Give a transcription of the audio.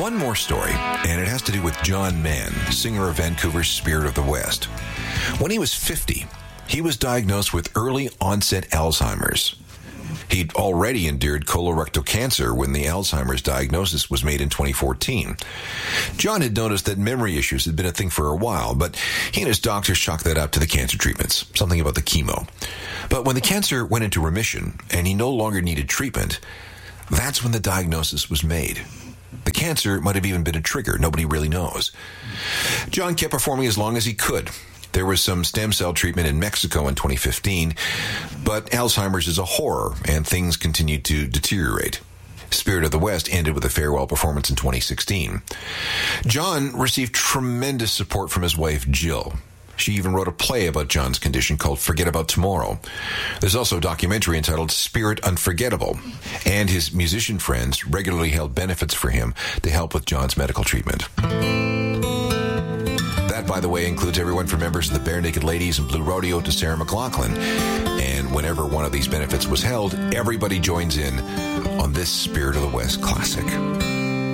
one more story, and it has to do with John Mann, singer of Vancouver's Spirit of the West. When he was 50, he was diagnosed with early onset Alzheimer's. He'd already endured colorectal cancer when the Alzheimer's diagnosis was made in 2014. John had noticed that memory issues had been a thing for a while, but he and his doctors chalked that up to the cancer treatments, something about the chemo. But when the cancer went into remission and he no longer needed treatment, that's when the diagnosis was made. The cancer might have even been a trigger. Nobody really knows. John kept performing as long as he could. There was some stem cell treatment in Mexico in 2015, but Alzheimer's is a horror, and things continued to deteriorate. Spirit of the West ended with a farewell performance in 2016. John received tremendous support from his wife, Jill. She even wrote a play about John's condition called Forget About Tomorrow. There's also a documentary entitled Spirit Unforgettable, and his musician friends regularly held benefits for him to help with John's medical treatment. That, by the way, includes everyone from members of the Bare Naked Ladies and Blue Rodeo to Sarah McLachlan. And whenever one of these benefits was held, everybody joins in on this Spirit of the West classic.